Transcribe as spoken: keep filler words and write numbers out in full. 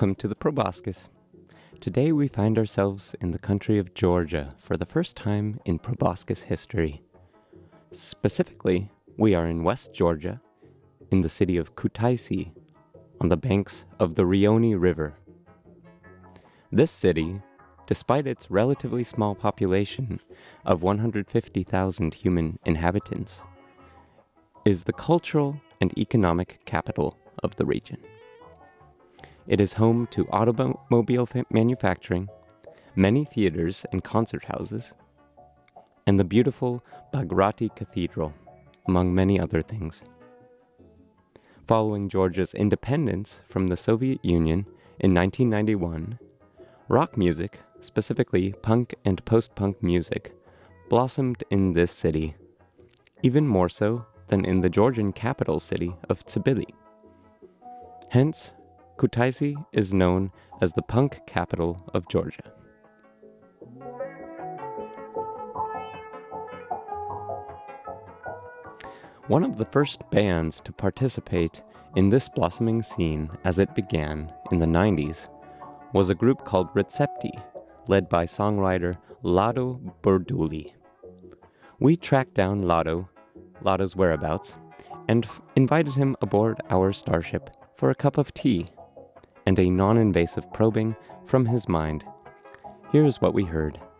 Welcome to the Proboscis. Today we find ourselves in the country of Georgia for the first time in proboscis history. Specifically, we are in West Georgia, in the city of Kutaisi, on the banks of the Rioni River. This city, despite its relatively small population of one hundred fifty thousand human inhabitants, is the cultural and economic capital of the region. It is home to automobile fa- manufacturing, many theaters and concert houses, and the beautiful Bhagirati Cathedral, among many other things. Following Georgia's independence from the Soviet Union in nineteen ninety-one, rock music, specifically punk and post-punk music, blossomed in this city, even more so than in the Georgian capital city of Tbilisi. Hence, Kutaisi is known as the punk capital of Georgia. One of the first bands to participate in this blossoming scene as it began in the nineties was a group called Recepti, led by songwriter Lado Burduli. We tracked down Lado, Lado's whereabouts, and f- invited him aboard our starship for a cup of tea and a non-invasive probing from his mind. Here is what we heard